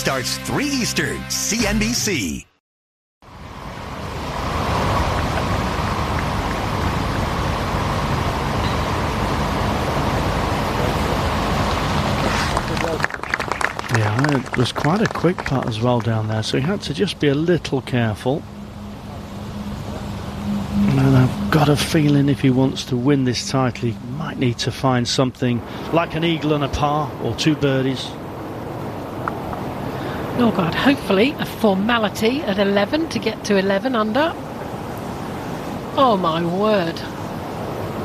starts 3 Eastern, CNBC. Yeah, it was quite a quick putt as well down there, so he had to just be a little careful. And I've got a feeling if he wants to win this title, he might need to find something like an eagle and a par, or 2 birdies. Oh God, hopefully a formality at 11 to get to 11 under. Oh my word.